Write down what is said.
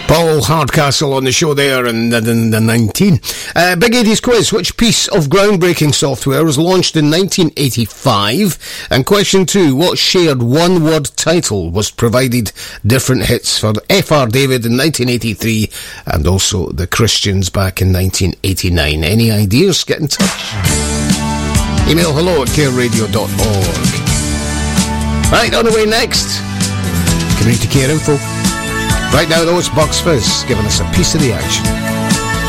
Paul Hardcastle on the show there in the 19. Big 80s quiz. Which piece of groundbreaking software was launched in 1985? And question 2. What shared one-word title was provided different hits for F.R. David in 1983 and also the Christians back in 1989? Any ideas? Get in touch. Email hello@careradio.org. Right, on the way next, community care info. Right now though, it's Bucks Fizz giving us a piece of the action.